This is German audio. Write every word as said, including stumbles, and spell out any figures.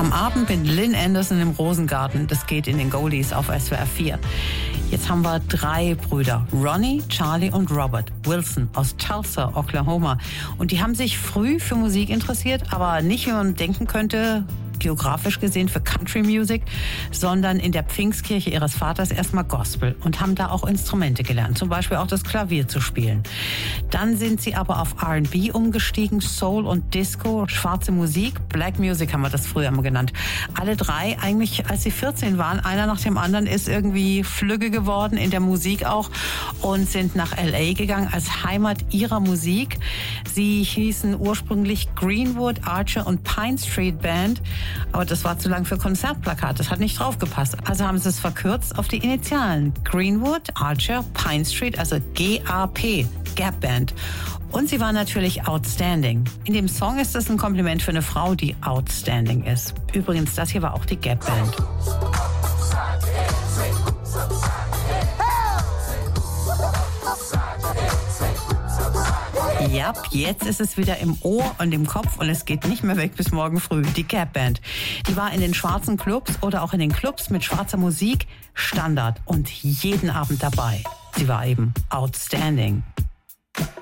Am Abend mit Lynn Anderson im Rosengarten. Das geht in den Goldies auf S W R vier. Jetzt haben wir drei Brüder. Ronnie, Charlie und Robert Wilson aus Tulsa, Oklahoma. Und die haben sich früh für Musik interessiert, aber nicht, wie man denken könnte, geografisch gesehen für Country Music, sondern in der Pfingstkirche ihres Vaters erstmal Gospel und haben da auch Instrumente gelernt, zum Beispiel auch das Klavier zu spielen. Dann sind sie aber auf R and B umgestiegen, Soul und Disco, schwarze Musik, Black Music haben wir das früher immer genannt. Alle drei eigentlich, als sie vierzehn waren, einer nach dem anderen ist irgendwie flügge geworden, in der Musik auch, und sind nach L A gegangen als Heimat ihrer Musik. Sie hießen ursprünglich Greenwood, Archer und Pine Street Band, aber das war zu lang für Konzertplakat, das hat nicht draufgepasst. Also haben sie es verkürzt auf die Initialen. Greenwood, Archer, Pine Street, also G A P, Gap Band. Und sie war natürlich outstanding. In dem Song ist das ein Kompliment für eine Frau, die outstanding ist. Übrigens, das hier war auch die Gap Band. Ja, jetzt ist es wieder im Ohr und im Kopf und es geht nicht mehr weg bis morgen früh. Die Gap Band. Die war in den schwarzen Clubs oder auch in den Clubs mit schwarzer Musik Standard und jeden Abend dabei. Sie war eben outstanding.